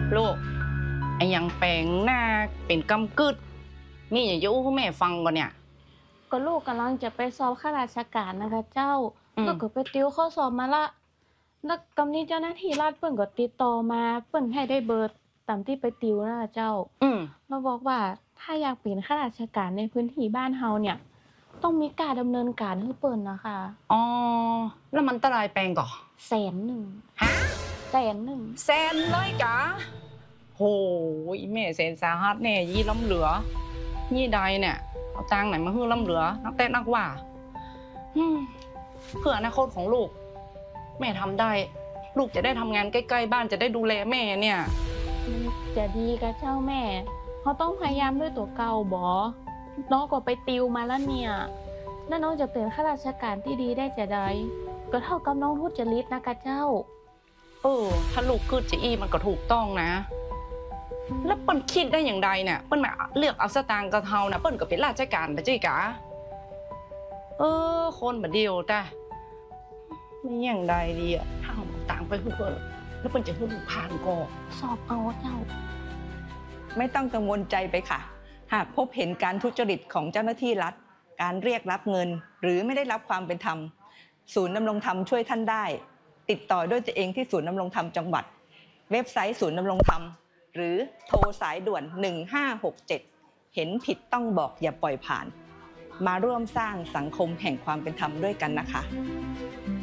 ลูกไอ้ยังแปลงหน้าเป็นกำกึดนี่อย่ายุให้แม่ฟังก่อนเนี่ยก็ลูกกำลังจะไปสอบข้าราชการนะคะเจ้าแล้วก็ไปติวข้อสอบมาละแล้วกำนี้เจ้าหน้าที่รัฐเปิ้นก็ติดต่อมาเปิ้นให้ได้เบอร์ตามที่ไปติวนะคะเจ้าเราบอกว่าถ้าอยากเป็นข้าราชการในพื้นที่บ้านเฮาเนี่ยต้องมีการดำเนินการให้เปิ้นนะคะอ๋อแล้วมันตรายแปลงก่อ 100,000ฮะ100,000 แสนเลยกะโหยแม่แสนสาหัสแน่ยี่ล้ำเหลือยี่ใดเนี่ยเอาตังไหนมาฮื้อล้ำเหลือนักเต้นนักว่าเพื่ออนาคตของลูกแม่ทำได้ลูกจะได้ทำงานใกล้ๆบ้านจะได้ดูแลแม่เนี่ยจะดีกับเจ้าแม่เขาต้องพยายามด้วยตัวเก่าบ่น้องก็ไปติวมาแล้วเนี่ยแล้วน้องจะเป็นข้าราชการที่ดีได้จะได้ก็เท่ากับน้องทุจริตนะกะเจ้าถ้าลูกคือจะอีมันก็ถูกต้องนะแล้วเปิ้นคิดได้อย่างไรเนี่ยเปิ้นมาเลือกเอาสตางค์กับเฮานะเปิ้นก็เป็นราชการนะจิกะคนแบบเดียวแต่ไม่อย่างใดดีอ่ะถ้าเอาตังค์ไปเพื่อแล้วเปิ้นจะให้ลูกผ่านก่อสอบเอาเจ้าไม่ต้องกังวลใจไปค่ะหากพบเห็นการทุจริตของเจ้าหน้าที่รัฐการเรียกรับเงินหรือไม่ได้รับความเป็นธรรมศูนย์ดำรงธรรมช่วยท่านได้ติดต่อด้วยตัวเองที่ศูนย์ดำรงธรรมจังหวัดเว็บไซต์ศูนย์ดำรงธรรมหรือโทรสายด่วน1567เห็นผิดต้องบอกอย่าปล่อยผ่านมาร่วมสร้างสังคมแห่งความเป็นธรรมด้วยกันนะคะ